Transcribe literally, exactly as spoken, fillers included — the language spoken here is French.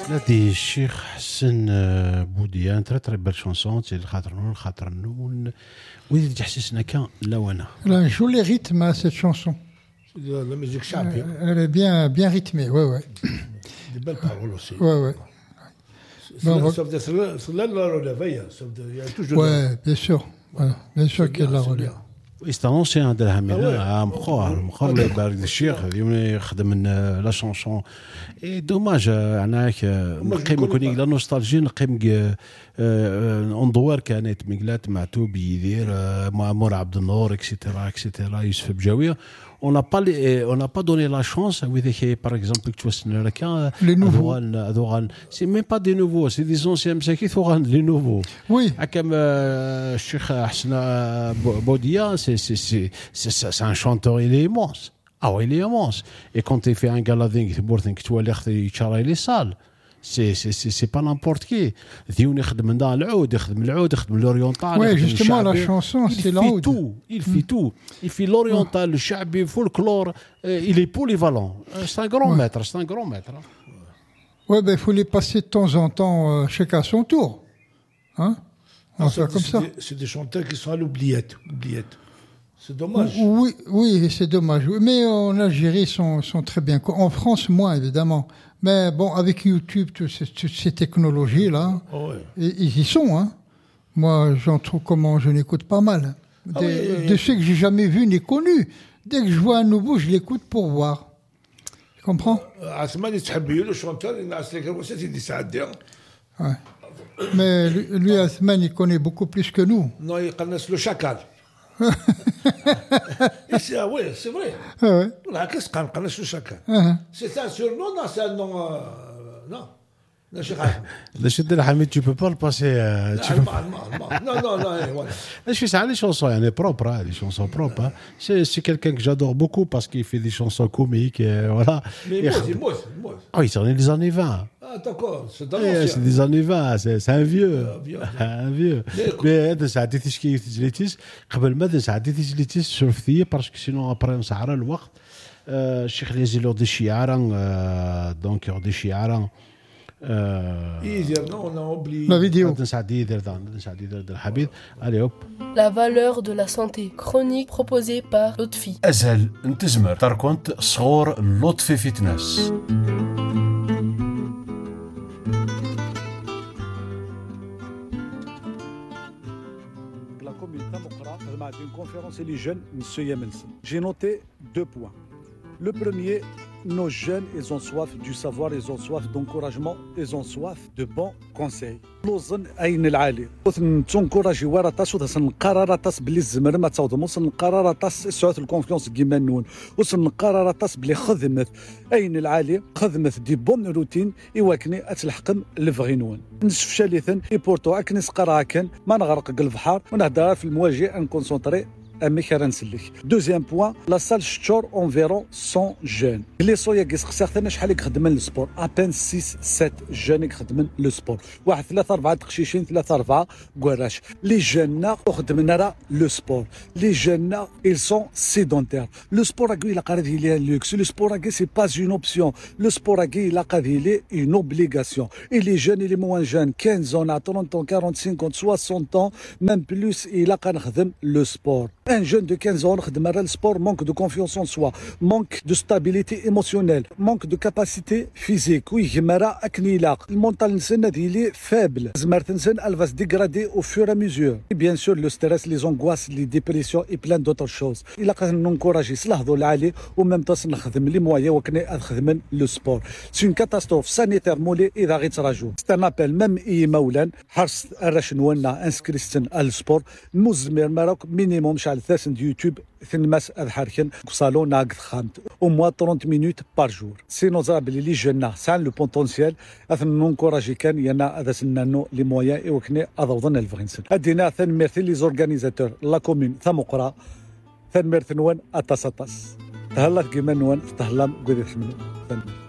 هذه الشيخ حسن بوديان ترى ترى بال شونسون تي الخاطر نون الخاطر نون ويدي تحسسنا كان لا وانا Là, joue les rythmes à cette chanson. La musique champion. Elle est bien, bien rythmée, ouais, ouais. Des belles paroles aussi. Ouais, ouais. Sauf de cela, la relève, sauf de, il y a toujours. Ouais, bien sûr. Voilà, bien sûr qu'il y a de la relève. استانونسي هذا الهامينا مخور مخور الله يبارك الشيخ اليوم يخدم لا شونسون اي دوماج هناك نقيم كوني لا نوستالجي نقيم اندوار كانت مقلات معتوب يدير مامور عبد النور اكسيتيرا اكسيتيرا يوسف بجاويه on n'a pas les, on n'a pas donné la chance oui par exemple que tu vois les nouveaux c'est même pas des nouveaux c'est des anciens مساكين ثوغان les nouveaux oui comme الشيخ حسن بوديا c'est c'est c'est c'est un chanteur il est immense ah ouais il est immense et quand il fait un galading tu vois l'air يشاري les salles c'est c'est c'est c'est pas n'importe qui ديون يخدم من دا العود يخدم العود يخدم l'oriental ouais justement la chanson c'est l'oud il fait tout il fait l'oriental le شعبي folklore il est polyvalent c'est un grand maître c'est un grand maître ouais ben il faut les passer de temps en temps chacun à son tour hein on fait comme ça c'est des chanteurs qui sont à l'oubliette oubliette c'est dommage oui oui c'est dommage mais en Algérie sont sont très bien en France moins évidemment. Mais bon, avec YouTube, toutes ces, toutes ces technologies-là, oh ouais. ils y sont. Hein. Moi, j'en trouve comment je n'écoute pas mal. Des, ah oui, de ceux que j'ai jamais vus ni connus. Dès que je vois un nouveau, je l'écoute pour voir. Tu comprends? Ouais. Mais lui, lui Athman, il connaît beaucoup plus que nous. Non, il connaît le chacal. c'est, ah ouais, c'est vrai. Ah ouais. Là, qu'est-ce qu'on connaît le chacal? C'est un surnom, non, c'est un nom. Euh, non. Le chef de la Hamid, tu peux pas le passer. Euh, tu non, non, non, non, non, voilà. Je fais ça, les chansons, il y en a propres, hein, les chansons propres. Hein. C'est, c'est quelqu'un que j'adore beaucoup parce qu'il fait des chansons comiques, et voilà. Mais moi, c'est moi, c'est moi. Ah oui, c'est des années vingt. Ah, d'accord, c'est dans l'ancien. C'est des années vingt, c'est, c'est un vieux. Ah, vieux. un vieux. Mais هذا ساعات تشكي تجليتيس قبل ماذا ساعات تجليتيس شرفتيه parce que sinon après on s'arrête le وقت. الشيخ اللي يزيلوا دي شيعرا دونك دي شيعرا La vidéo. La valeur de la santé chronique proposée par Lotfi. أزهل انتزمر تركنت صغور لطفي فيتنس. La commune Tamokra a une conférence et les jeunes, M. Yemelsen. J'ai noté deux points. Le premier, nos jeunes, ils ont soif du savoir, ils ont soif d'encouragement, ils ont soif de bons conseils. نوزن أين العالي تنكوراجي ورا تاس وتسن قرار تاس بلي الزمر ما تعوض وصل قرار تاس سعود الكونفيونس كيما نون وصل قرار تاس بلي خدمت أين العالي خدمت دي بون روتين إواكني أتلحقم الفغينون نشف شاليثن إبورتو أكني سقرا كان ما نغرق البحر ونهدر في المواجهة أن كونسونطري Deuxième point, la salle chore environ cent jeunes. Les soya qui sont certains شحال يخدمون le sport, à peine six sept jeunes يخدمون le sport. واحد ثلاثة أربعة تقشيشين ثلاثة أربعة قراش. Les jeunes يخدمون le sport. Les jeunes ils sont sédentaires. Le sport il a قاعد un luxe. Le sport c'est pas une option. Le sport il a قاعد une obligation. Et les jeunes les moins jeunes, quinze ans, trente ans, quarante, cinquante, soixante ans, même plus il a قاعد يخدم le sport. Un jeune de quinze ans, le sport manque de confiance en soi, manque de stabilité émotionnelle, manque de capacité physique. Oui, le mental il est faible. Elle va se dégrader au fur et à mesure. Et bien sûr, le stress, les angoisses, les dépressions et plein d'autres choses. Il a encouragé ou même temps les moyens le sport. C'est une catastrophe sanitaire moulée et d'arrêt rajout. C'est un appel même et Maulan, Hars Arachnouana inscrit à le sport. Mouzmir Maroc minimum على الثاسن دي يوتيوب ثنماس أذحركن صالون ناقد خامت au moins trente minutes par jour. C'est nos amis les jeunes, c'est le potentiel. أثن ننكوراجي كان ينا هذا سنانو les moyens et وكنا أضوضنا الفرنسن. أدينا ثن ميرثي les organisateurs la commune ثمقرا ثن ميرثنوان أتاساتاس. تهلا كيما نوان تهلا قدي تحمل.